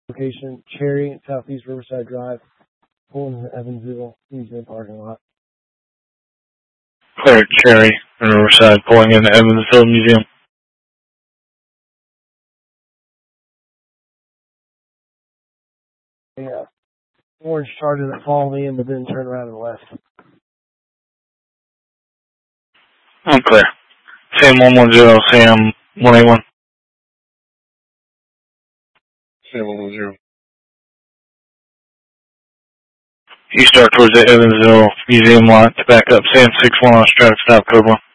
Location, Cherry, Southeast Riverside Drive, pulling in the Evansville Museum parking lot. Clear Cherry and Riverside, pulling in the Evansville Museum. Yeah. Orange Charger that followed me in, but then turned around and left. I'm clear. Sam 110, Sam 181. Sam 110. You start towards the Evansville Museum lot to back up. Sam 61 on Strata, stop, Cobra.